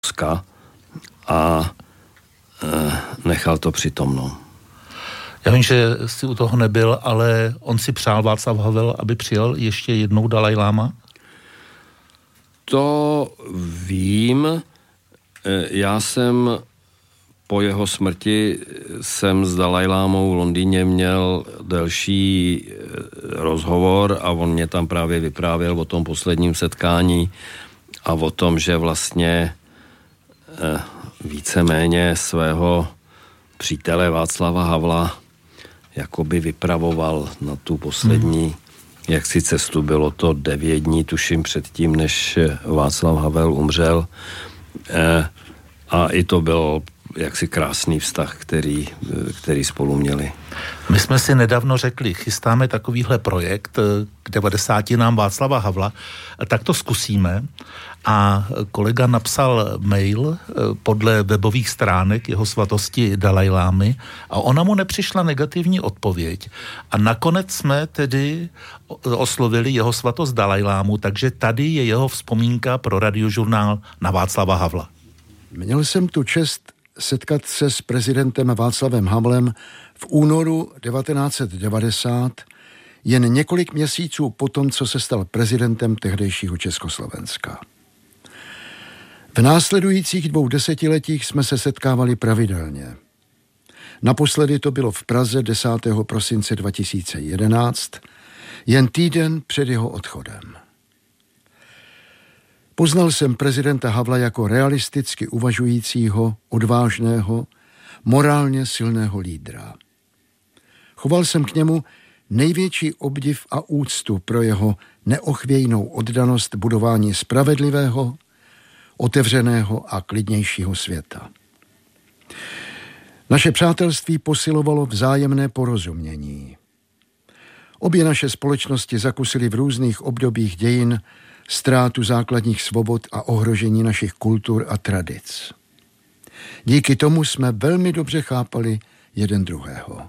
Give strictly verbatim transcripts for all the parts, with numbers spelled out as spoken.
a nechal to přitom, no. Já vím, že jsi u toho nebyl, ale on si přál, Václav Havel, aby přijel ještě jednou Dalajláma? To vím. Já jsem po jeho smrti jsem s Dalajlámou v Londýně měl delší rozhovor a on mě tam právě vyprávěl o tom posledním setkání a o tom, že vlastně víceméně svého přítele Václava Havla jakoby vypravoval na tu poslední hmm. jaksi cestu. Bylo to devět dní, tuším, předtím, než Václav Havel umřel. E, a i to byl jaksi krásný vztah, který, který spolu měli. My jsme si nedávno řekli, chystáme takovýhle projekt k devadesátinám Václava Havla, tak to zkusíme. A kolega napsal mail podle webových stránek jeho svatosti Dalajlámy a ona mu nepřišla negativní odpověď. A nakonec jsme tedy oslovili jeho svatost Dalajlámu, takže tady je jeho vzpomínka pro Radiožurnál na Václava Havla. Měl jsem tu čest setkat se s prezidentem Václavem Havlem v únoru devatenáct set devadesát, jen několik měsíců po tom, co se stal prezidentem tehdejšího Československa. V následujících dvou desetiletích jsme se setkávali pravidelně. Naposledy to bylo v Praze desátého prosince dva tisíce jedenáct, jen týden před jeho odchodem. Poznal jsem prezidenta Havla jako realisticky uvažujícího, odvážného, morálně silného lídra. Choval jsem k němu největší obdiv a úctu pro jeho neochvějnou oddanost budování spravedlivého, otevřeného a klidnějšího světa. Naše přátelství posilovalo vzájemné porozumění. Obě naše společnosti zakusily v různých obdobích dějin ztrátu základních svobod a ohrožení našich kultur a tradic. Díky tomu jsme velmi dobře chápali jeden druhého.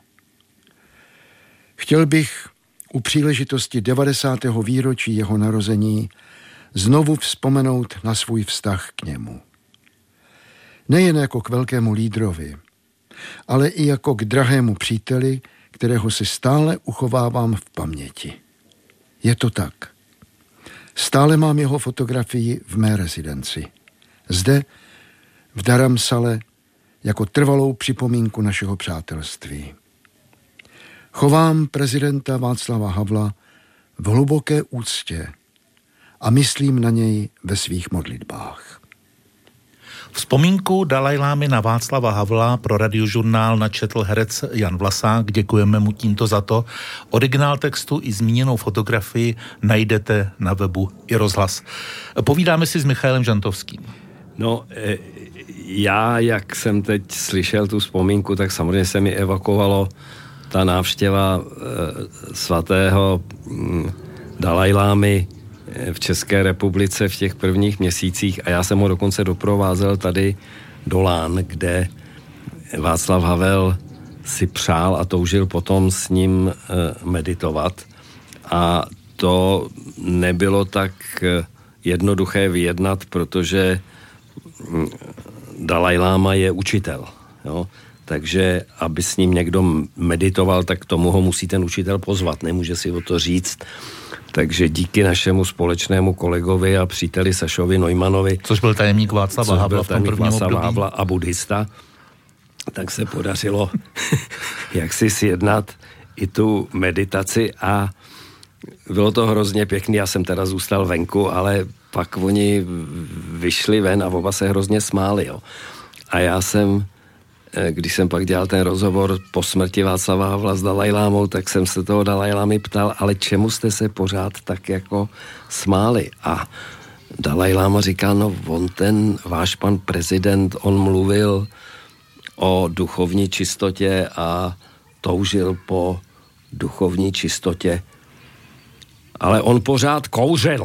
Chtěl bych u příležitosti devadesátého výročí jeho narození znovu vzpomenout na svůj vztah k němu. Nejen jako k velkému lídrovi, ale i jako k drahému příteli, kterého si stále uchovávám v paměti. Je to tak. Stále mám jeho fotografii v mé rezidenci. Zde, v Dharamsale, jako trvalou připomínku našeho přátelství. Chovám prezidenta Václava Havla v hluboké úctě a myslím na něj ve svých modlitbách. Vzpomínku Dalajlámy na Václava Havla pro Radiožurnál načetl herec Jan Vlasák, děkujeme mu tímto za to. Originál textu i zmíněnou fotografii najdete na webu i Rozhlas. Povídáme si s Michailem Žantovským. No, já, jak jsem teď slyšel tu vzpomínku, tak samozřejmě se mi evakuovalo ta návštěva svatého Dalajlámy v České republice v těch prvních měsících a já jsem ho dokonce doprovázel tady do Lán, kde Václav Havel si přál a toužil potom s ním meditovat a to nebylo tak jednoduché vyjednat, protože Dalajláma je učitel, jo? Takže aby s ním někdo meditoval, tak tomu ho musí ten učitel pozvat, nemůže si o to říct. Takže díky našemu společnému kolegovi a příteli Sašovi Neumannovi, což byl tajemník Václava Havla v tom prvním období, Havla a buddhista, tak se podařilo jak si sjednat i tu meditaci a bylo to hrozně pěkný. Já jsem teda zůstal venku, ale pak oni vyšli ven a oba se hrozně smáli. Jo. A já jsem, když jsem pak dělal ten rozhovor po smrti Václava Havla s Dalajlámou, tak jsem se toho Dalajlámy ptal, ale čemu jste se pořád tak jako smáli? A Dalajláma říkal, no on ten váš pan prezident, on mluvil o duchovní čistotě a toužil po duchovní čistotě. ale on pořád kouřil.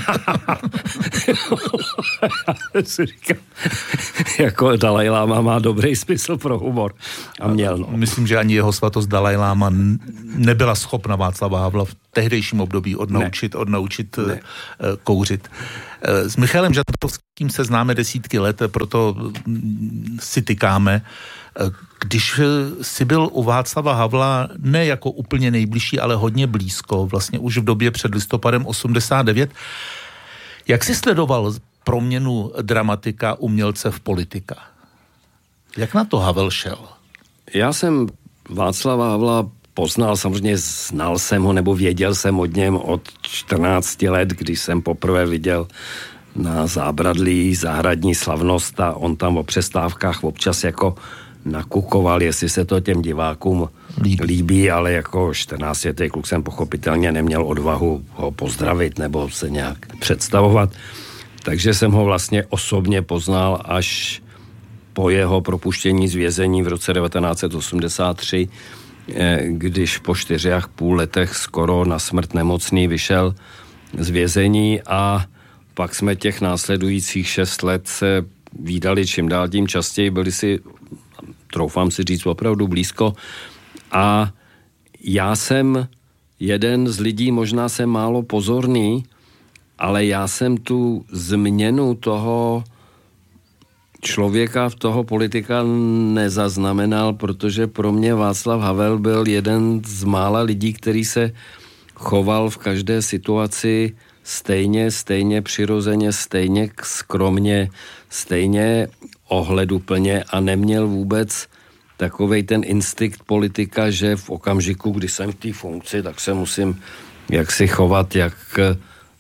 si říkám, jako Dalajláma má dobrý smysl pro humor. A měl, no. Myslím, že ani jeho svatost Dalajláma nebyla schopna Václava Havla v tehdejším období odnaučit, ne. odnaučit ne. kouřit. S Michalem Žantovským se známe desítky let, proto si tykáme. Když si byl u Václava Havla ne jako úplně nejbližší, ale hodně blízko, vlastně už v době před listopadem osmdesát devět, jak jsi sledoval proměnu dramatika, umělce v politika? Jak na to Havel šel? Já jsem Václava Havla poznal, samozřejmě znal jsem ho, nebo věděl jsem od něm od čtrnácti let, když jsem poprvé viděl na Zábradlí zahradní slavnost a on tam o přestávkách občas jako nakukoval, jestli se to těm divákům líbí, líbí ale jako čtrnáctiletý kluk jsem pochopitelně neměl odvahu ho pozdravit nebo se nějak představovat. Takže jsem ho vlastně osobně poznal až po jeho propuštění z vězení v roce devatenáct set osmdesát tři, když po čtyři a půl letech skoro na smrt nemocný vyšel z vězení a pak jsme těch následujících šest let se vídali čím dál tím častěji, byli si, troufám si říct, opravdu blízko a já jsem jeden z lidí, možná jsem málo pozorný, ale já jsem tu změnu toho člověka, toho politika nezaznamenal, protože pro mě Václav Havel byl jeden z mála lidí, který se choval v každé situaci stejně, stejně přirozeně, stejně skromně, stejně ohleduplně a neměl vůbec takovej ten instinkt politika, že v okamžiku, kdy jsem v té funkci, tak se musím jaksi chovat, jak e,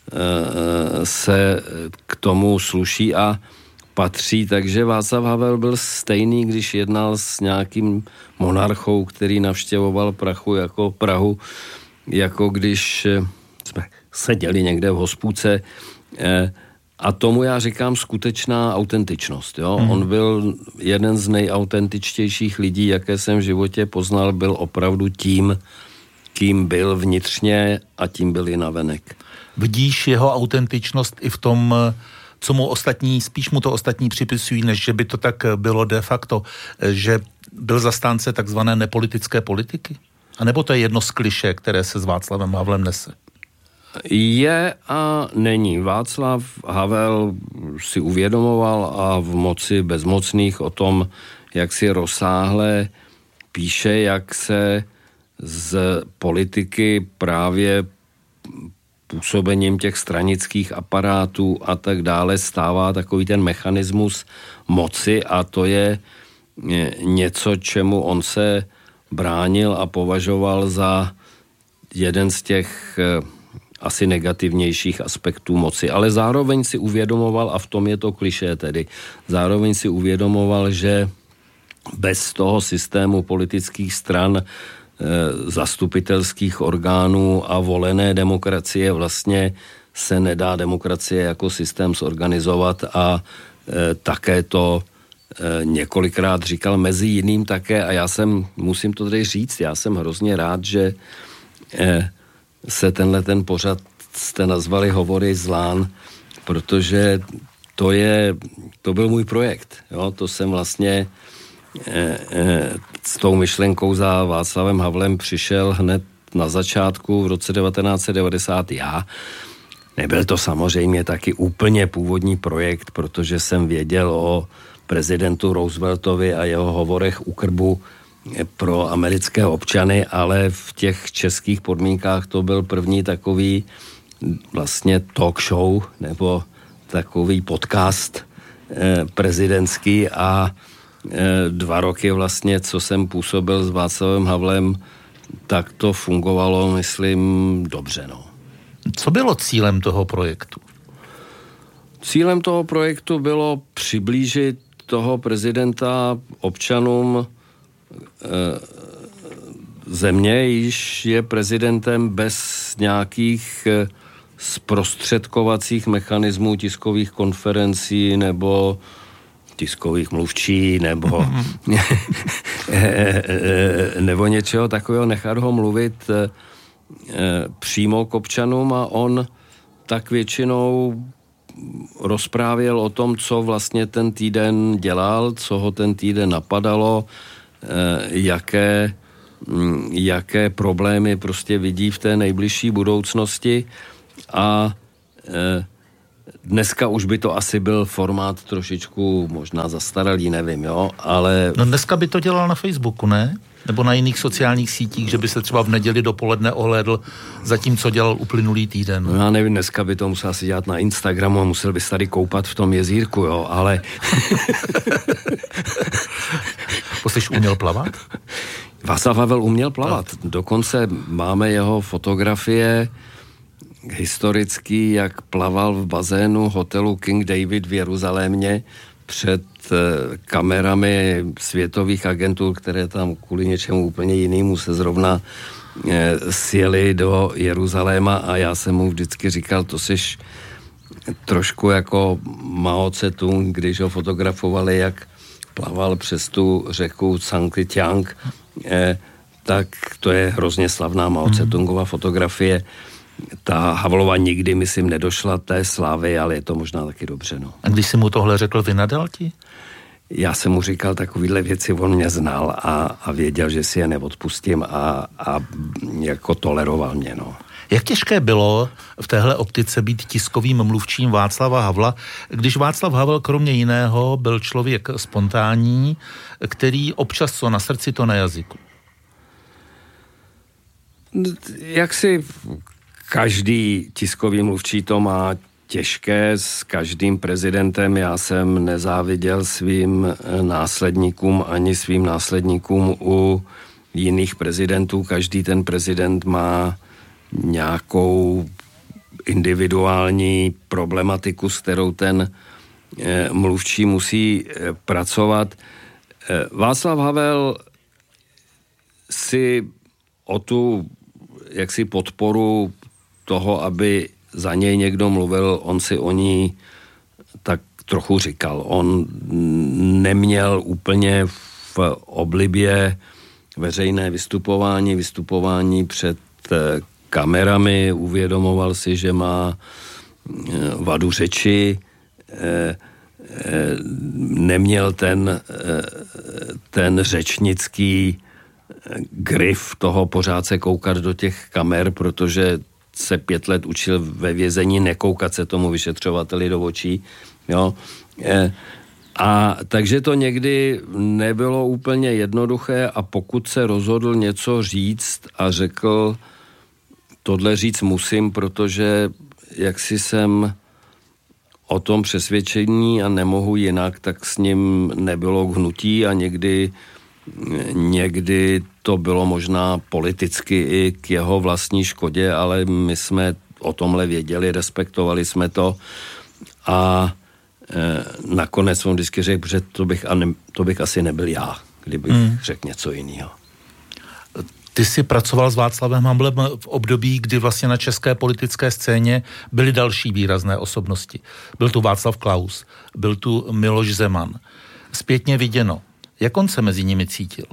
se k tomu sluší a patří, takže Václav Havel byl stejný, když jednal s nějakým monarchou, který navštěvoval Prahu jako Prahu, jako když jsme seděli někde v hospůdce a tomu já říkám skutečná autentičnost. Jo? Hmm. On byl jeden z nejautentičtějších lidí, jaké jsem v životě poznal, byl opravdu tím, kým byl vnitřně a tím byl i navenek. Vidíš jeho autentičnost i v tom, co mu ostatní, spíš mu to ostatní připisují, než že by to tak bylo de facto, že byl zastánce takzvané nepolitické politiky? A nebo to je jedno z klišé, které se s Václavem Havlem nese? Je a není. Václav Havel si uvědomoval a v moci bezmocných o tom, jak si rozsáhle píše, jak se z politiky právě působením těch stranických aparátů a tak dále stává takový ten mechanismus moci a to je něco, čemu on se bránil a považoval za jeden z těch asi negativnějších aspektů moci, ale zároveň si uvědomoval, a v tom je to klišé tedy, zároveň si uvědomoval, že bez toho systému politických stran, zastupitelských orgánů a volené demokracie vlastně se nedá demokracie jako systém zorganizovat a e, také to e, několikrát říkal mezi jiným také a já jsem, musím to tady říct, já jsem hrozně rád, že e, se tenhle ten pořad jste nazvali Hovory z Lán, protože to je, to byl můj projekt, jo, to jsem vlastně e, e, s tou myšlenkou za Václavem Havlem přišel hned na začátku v roce devatenáct set devadesát já. Nebyl to samozřejmě taky úplně původní projekt, protože jsem věděl o prezidentu Rooseveltovi a jeho hovorech u krbu pro americké občany, ale v těch českých podmínkách to byl první takový vlastně talk show nebo takový podcast eh, prezidentský a eh, dva roky vlastně, co jsem působil s Václavem Havlem, tak to fungovalo, myslím, dobře, no. Co bylo cílem toho projektu? Cílem toho projektu bylo přiblížit toho prezidenta občanům e, země, již je prezidentem bez nějakých e, zprostředkovacích mechanismů, tiskových konferencí nebo tiskových mluvčí nebo nebo něčeho takového, nechat ho mluvit přímo k občanům a on tak většinou rozprávěl o tom, co vlastně ten týden dělal, co ho ten týden napadalo, jaké, jaké problémy prostě vidí v té nejbližší budoucnosti a dneska už by to asi byl formát trošičku možná zastaralý, nevím, jo, ale... No dneska by to dělal na Facebooku, ne? Nebo na jiných sociálních sítích, že by se třeba v neděli dopoledne ohlédl za tím, co dělal uplynulý týden. No já nevím, dneska by to musel si dělat na Instagramu a musel by se tady koupat v tom jezírku, jo, ale... Poslyš, uměl plavat? Václav Havel uměl plavat. Dokonce máme jeho fotografie historický, jak plaval v bazénu hotelu King David v Jeruzalémě před kamerami světových agentur, které tam kvůli něčemu úplně jinému se zrovna sjeli do Jeruzaléma a já jsem mu vždycky říkal, to jsiš trošku jako Mao Tse-tung, když ho fotografovali, jak plaval přes tu řeku Cangtiang, tak to je hrozně slavná Mao Tse-tungova fotografie. Ta Havlova nikdy, myslím, nedošla té slávy, ale je to možná taky dobře, no. A když jsi mu tohle řekl, vynadal ti? Já jsem mu říkal takovýhle věci, on mě znal a, a věděl, že si je neodpustím a, a jako toleroval mě, no. Jak těžké bylo v téhle optice být tiskovým mluvčím Václava Havla, když Václav Havel kromě jiného byl člověk spontánní, který občas co na srdci, to na jazyku? Jak si každý tiskový mluvčí to má těžké, s každým prezidentem já jsem nezáviděl svým následníkům ani svým následníkům u jiných prezidentů. Každý ten prezident má nějakou individuální problematiku, s kterou ten mluvčí musí pracovat. Václav Havel si o tu jaksi podporu toho, aby za něj někdo mluvil, on si o ní tak trochu říkal. On neměl úplně v oblibě veřejné vystupování, vystupování před kamerami, uvědomoval si, že má vadu řeči, neměl ten, ten řečnický grif toho pořád se koukat do těch kamer, protože se pět let učil ve vězení nekoukat se tomu vyšetřovateli do očí, jo. A takže to někdy nebylo úplně jednoduché a pokud se rozhodl něco říct a řekl, tohle říct musím, protože jak si jsem o tom přesvědčení a nemohu jinak, tak s ním nebylo k hnutí a někdy Někdy to bylo možná politicky i k jeho vlastní škodě, ale my jsme o tomhle věděli, respektovali jsme to a e, nakonec on vždycky řekl, že to bych, a ne, to bych asi nebyl já, kdybych mm. řekl něco jiného. Ty jsi pracoval s Václavem Havlem v období, kdy vlastně na české politické scéně byly další výrazné osobnosti. Byl tu Václav Klaus, byl tu Miloš Zeman. Zpětně viděno. Jak on se mezi nimi cítil?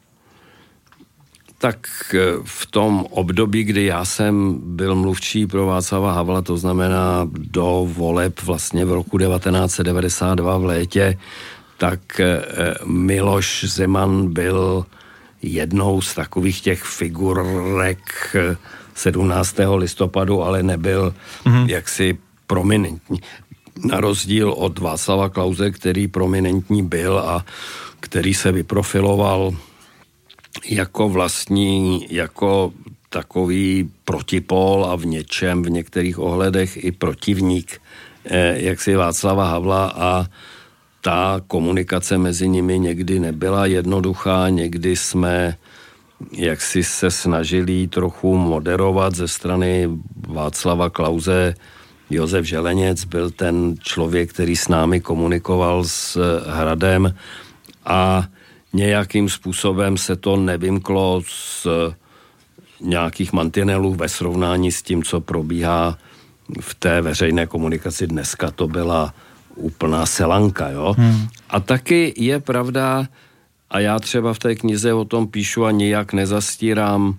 Tak v tom období, kdy já jsem byl mluvčí pro Václava Havla, to znamená do voleb vlastně v roku devatenáct set devadesát dva v létě, tak Miloš Zeman byl jednou z takových těch figurek sedmnáctého listopadu, ale nebyl mm-hmm. jaksi prominentní. Na rozdíl od Václava Klause, který prominentní byl a který se vyprofiloval jako vlastní, jako takový protipol a v něčem, v některých ohledech i protivník, eh, jaksi Václava Havla a ta komunikace mezi nimi někdy nebyla jednoduchá, někdy jsme jaksi se snažili trochu moderovat ze strany Václava Klause. Josef Želeněc byl ten člověk, který s námi komunikoval s Hradem a nějakým způsobem se to nevymklo z nějakých mantinelů ve srovnání s tím, co probíhá v té veřejné komunikaci dneska. To byla úplná selanka, jo. Hmm. A taky je pravda, a já třeba v té knize o tom píšu a nijak nezastírám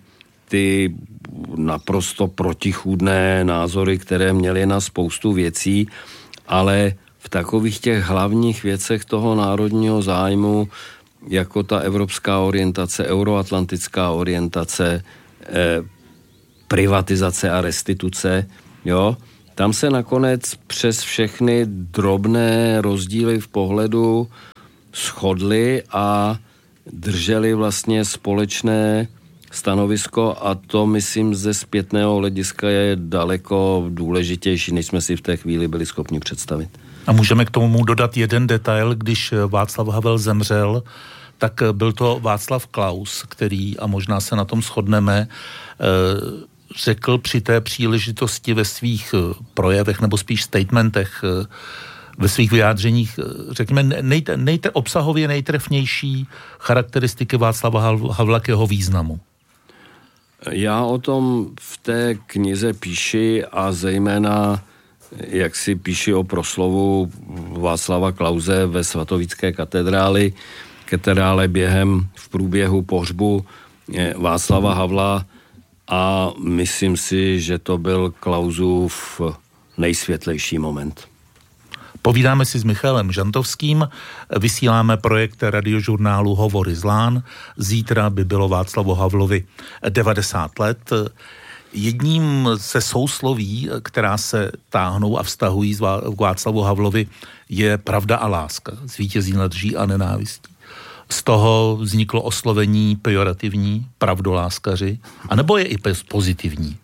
ty naprosto protichůdné názory, které měly na spoustu věcí, ale v takových těch hlavních věcech toho národního zájmu, jako ta evropská orientace, euroatlantická orientace, eh, privatizace a restituce, jo, tam se nakonec přes všechny drobné rozdíly v pohledu shodli a drželi vlastně společné stanovisko a to, myslím, ze zpětného hlediska je daleko důležitější, než jsme si v té chvíli byli schopni představit. A můžeme k tomu dodat jeden detail, když Václav Havel zemřel, tak byl to Václav Klaus, který, a možná se na tom shodneme, řekl při té příležitosti ve svých projevech, nebo spíš statementech, ve svých vyjádřeních, řekněme, nejte, nejte obsahově nejtrefnější charakteristiky Václava Havla k jeho významu. Já o tom v té knize píši a zejména, jak si píši o proslovu Václava Klause ve svatovícké katedráli, katedrále během v průběhu pohřbu Václava Havla a myslím si, že to byl Klausův nejsvětlejší moment. Povídáme si s Michalem Žantovským, vysíláme projekt radiožurnálu Hovory z Lán. Zítra by bylo Václavu Havlovi devadesát let. Jedním ze sousloví, která se táhnou a vztahují k Václavu Havlovi, je pravda a láska. Zvítězí nad lží a nenávistí. Z toho vzniklo oslovení pejorativní, pravdoláskaři, anebo je i pozitivní?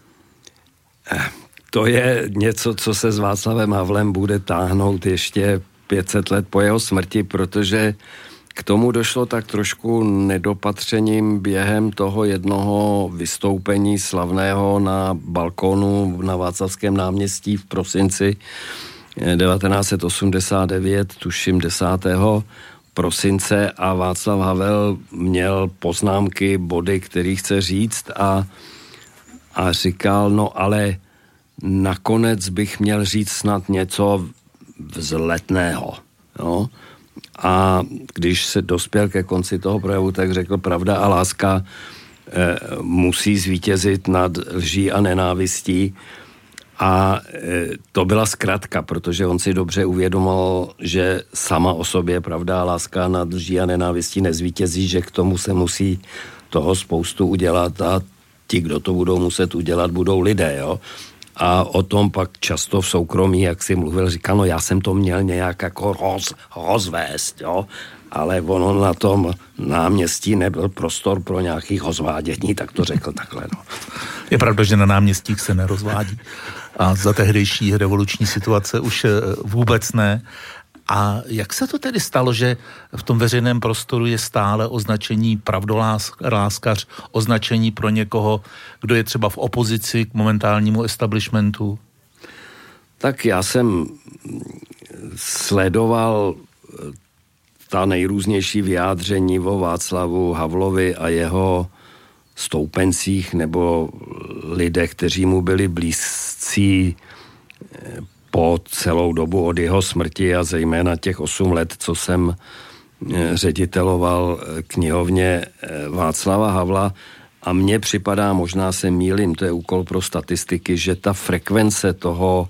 To je něco, co se s Václavem Havlem bude táhnout ještě pět set let po jeho smrti, protože k tomu došlo tak trošku nedopatřením během toho jednoho vystoupení slavného na balkónu na Václavském náměstí v prosinci devatenáct set osmdesát devět, tuším desátého prosince a Václav Havel měl poznámky, body, který chce říct a, a říkal, no ale nakonec bych měl říct snad něco vzletného. No? A když se dospěl ke konci toho projevu, tak řekl, pravda a láska e, musí zvítězit nad lží a nenávistí. A e, to byla zkratka, protože on si dobře uvědomil, že sama o sobě pravda a láska nad lží a nenávistí nezvítězí, že k tomu se musí toho spoustu udělat a ti, kdo to budou muset udělat, budou lidé, jo. A o tom pak často v soukromí, jak si mluvil, říkal, no já jsem to měl nějak jako roz, rozvést, jo, ale ono na tom náměstí nebyl prostor pro nějakých rozvádění, tak to řekl takhle, no. Je pravda, že na náměstích se nerozvádí a za tehdejší revoluční situace už vůbec ne. A jak se to tedy stalo, že v tom veřejném prostoru je stále označení pravdoláskař, označení pro někoho, kdo je třeba v opozici k momentálnímu establishmentu? Tak já jsem sledoval ta nejrůznější vyjádření o Václavu Havlovi a jeho stoupencích nebo lidé, kteří mu byli blízcí po celou dobu od jeho smrti a zejména těch osm let, co jsem řediteloval knihovně Václava Havla a mně připadá, možná se mýlím, to je úkol pro statistiky, že ta frekvence toho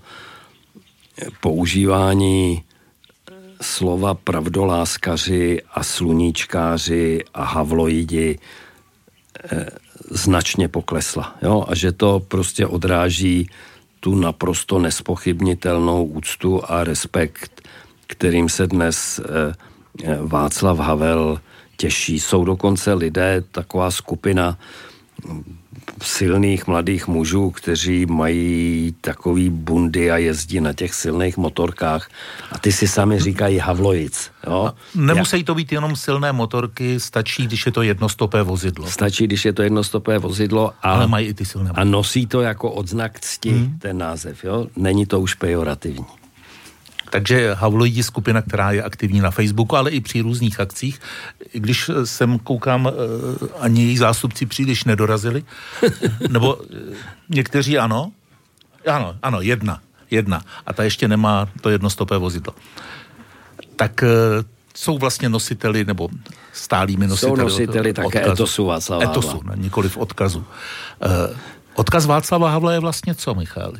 používání slova pravdoláskaři a sluníčkáři a havloidi značně poklesla, jo? A že to prostě odráží tu naprosto nespochybnitelnou úctu a respekt, kterým se dnes Václav Havel těší. Jsou dokonce lidé, taková skupina silných mladých mužů, kteří mají takový bundy a jezdí na těch silných motorkách a ty si sami říkají Havlojic. Jo? Nemusí to být jenom silné motorky, stačí, když je to jednostopé vozidlo. Stačí, když je to jednostopé vozidlo a, ale mají i ty silné motorky. A nosí to jako odznak cti, hmm. ten název. Jo? Není to už pejorativní. Takže Havloidi skupina, která je aktivní na Facebooku, ale i při různých akcích. Když sem koukám, ani její zástupci příliš nedorazili, nebo někteří ano. Ano, ano, jedna, jedna. A ta ještě nemá to jednostopé vozidlo. Tak jsou vlastně nositeli nebo stálými nositeli. Jsou nositeli také odkazu. Etosu Václava Havla. Etosu, ne, nikoliv odkazu. Eh, odkaz Václava Havla je vlastně co, Michale?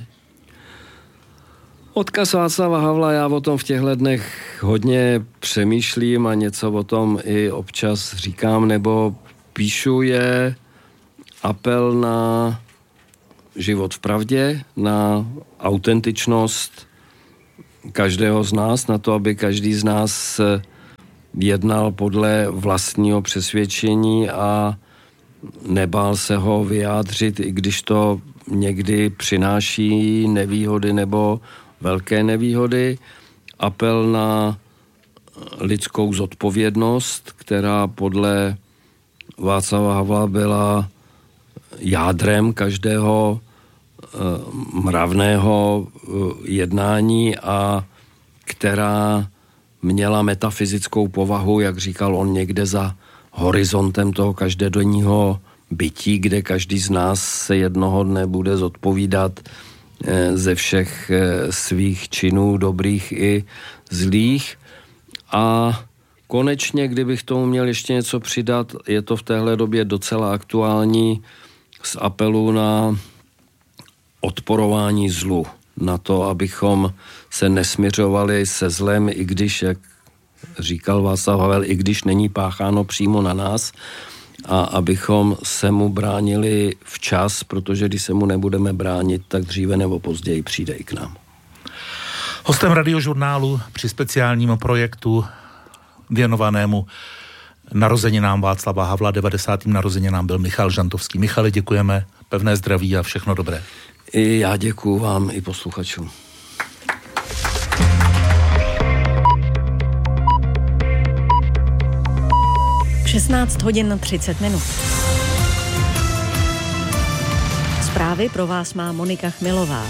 Odkaz Václava Havla, já o tom v těchto dnech hodně přemýšlím a něco o tom i občas říkám, nebo píšu, je apel na život v pravdě, na autentičnost každého z nás, na to, aby každý z nás jednal podle vlastního přesvědčení a nebál se ho vyjádřit, i když to někdy přináší nevýhody nebo velké nevýhody. Apel na lidskou zodpovědnost, která podle Václava Havla byla jádrem každého mravného jednání a která měla metafyzickou povahu, jak říkal on, někde za horizontem toho každodenního bytí, kde každý z nás se jednoho dne bude zodpovídat ze všech svých činů, dobrých i zlých. A konečně, kdybych tomu měl ještě něco přidat, je to v téhle době docela aktuální z apelu na odporování zlu, na to, abychom se nesmiřovali se zlem, i když, jak říkal Václav Havel, i když není pácháno přímo na nás, a abychom se mu bránili včas, protože když se mu nebudeme bránit, tak dříve nebo později přijde i k nám. Hostem Radiožurnálu při speciálním projektu věnovanému narozeninám Václava Havla, devadesátým narozeninám, byl Michal Žantovský. Michale, děkujeme, pevné zdraví a všechno dobré. I já děkuju vám, i posluchačům. šestnáct hodin třicet minut. Zprávy pro vás má Monika Chmilová.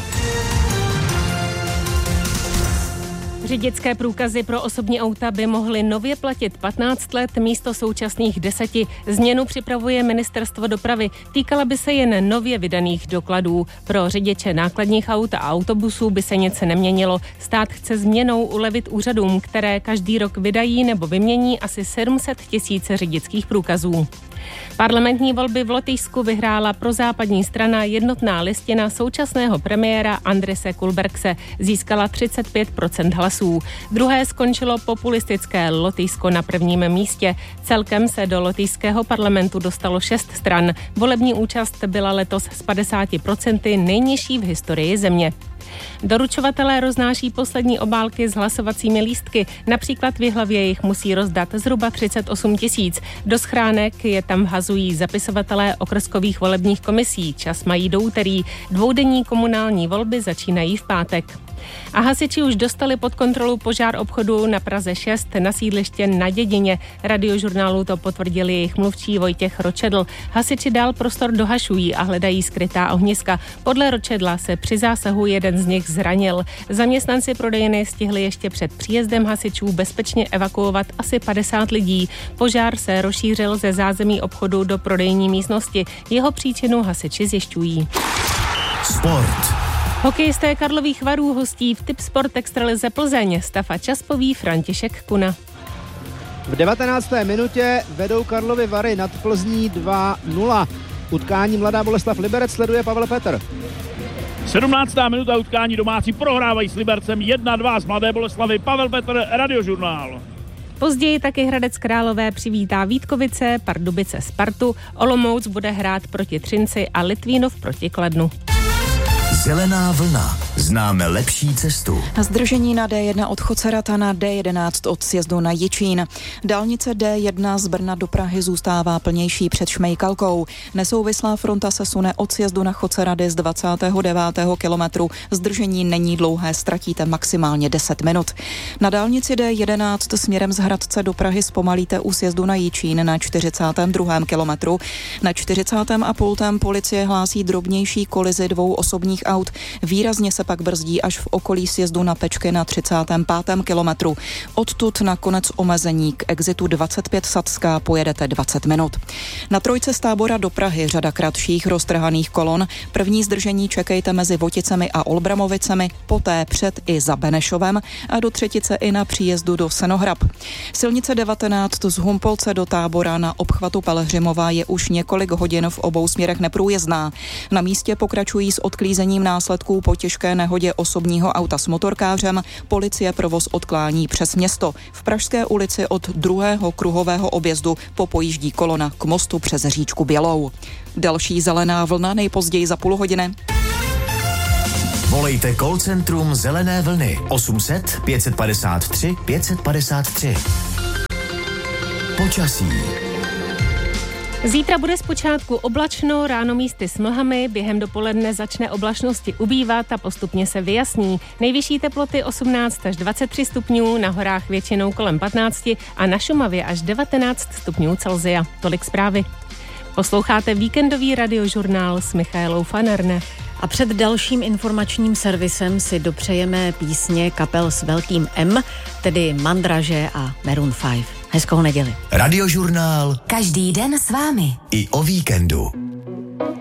Řidičské průkazy pro osobní auta by mohly nově platit patnáct let místo současných deseti. Změnu připravuje Ministerstvo dopravy. Týkala by se jen nově vydaných dokladů. Pro řidiče nákladních aut a autobusů by se nic neměnilo. Stát chce změnou ulevit úřadům, které každý rok vydají nebo vymění asi sedm set tisíc řidičských průkazů. Parlamentní volby v Lotyšsku vyhrála prozápadní strana Jednotná listina současného premiéra Andrise Kulbergse. Získala třicet pět procent hlasů. Druhé skončilo populistické Lotyšsko na prvním místě. Celkem se do lotyšského parlamentu dostalo šest stran. Volební účast byla letos z padesát procent nejnižší v historii země. Doručovatelé roznáší poslední obálky s hlasovacími lístky. Například v Jihlavě jich musí rozdat zhruba třicet osm tisíc. Do schránek je tam vhazují zapisovatelé okrskových volebních komisí. Čas mají do úterý. Dvoudenní komunální volby začínají v pátek. A hasiči už dostali pod kontrolu požár obchodu na Praze šest na sídliště na Dědině. Radiožurnálu to potvrdil jejich mluvčí Vojtěch Ročedl. Hasiči dál prostor dohašují a hledají skrytá ohniska. Podle Ročedla se při zásahu jeden z nich zranil. Zaměstnanci prodejny stihli ještě před příjezdem hasičů bezpečně evakuovat asi padesát lidí. Požár se rozšířil ze zázemí obchodu do prodejní místnosti. Jeho příčinu hasiči zjišťují. Sport. Hokejisté Karlových Varů hostí v Tipsport extralize Plzeň. Stafa Časpový, František Kuna. V devatenácté minutě vedou Karlovy Vary nad Plzní dva nula. Utkání Mladá Boleslav Liberec sleduje Pavel Petr. sedmnáctá minuta utkání, domácí prohrávají s Libercem jedna dva z Mladé Boleslavy. Pavel Petr, Radiožurnál. Později taky Hradec Králové přivítá Vítkovice, Pardubice Spartu, Olomouc bude hrát proti Třinci a Litvínov proti Kladnu. Zelená vlna. Známe lepší cestu. Zdržení na D jedna od Chocerata na D jedenáct od sjezdu na Jičín. Dálnice D jedna z Brna do Prahy zůstává plnější před Šmejkalkou. Nesouvislá fronta se sune od sjezdu na Chocerady z dvacátého devátého kilometru. Zdržení není dlouhé, ztratíte maximálně deset minut. Na dálnici D jedenáct směrem z Hradce do Prahy zpomalíte u sjezdu na Jičín na čtyřicátém druhém kilometru. Na čtyřicátém a půltém policie hlásí drobnější kolizi dvou osobních aut. Výrazně se se pak brzdí až v okolí sjezdu na Pečky na třicátém pátém kilometru. Odtud na konec omezení k exitu dvacet pět Sadská pojedete dvacet minut. Na trojce z Tábora do Prahy řada kratších roztrhaných kolon. První zdržení čekejte mezi Voticemi a Olbramovicemi, poté před i za Benešovem a do třetice i na příjezdu do Senohrab. Silnice devatenáct z Humpolce do Tábora na obchvatu Pelhřimova je už několik hodin v obou směrech neprůjezdná. Na místě pokračují s odklízením následků po těžké nehodě osobního auta s motorkářem. Policie provoz odklání přes město. V Pražské ulici od druhého kruhového objezdu popojíždí kolona k mostu přes říčku Bělou. Další zelená vlna nejpozději za půl hodiny. Volejte call centrum Zelené vlny osm set pět padesát tři pět padesát tři. Počasí. Zítra bude zpočátku oblačno, ráno místy s mlhami, během dopoledne začne oblačnosti ubývat a postupně se vyjasní. Nejvyšší teploty osmnáct až dvacet tři stupňů, na horách většinou kolem patnáct a na Šumavě až devatenáct stupňů Celsia. Tolik zprávy. Posloucháte víkendový radiožurnál s Michaelou Fanerne. A před dalším informačním servisem si dopřejeme písně kapel s velkým M, tedy Mandraže a Maroon pět. Hezkou neděli. Radiožurnál. Každý den s vámi. I o víkendu.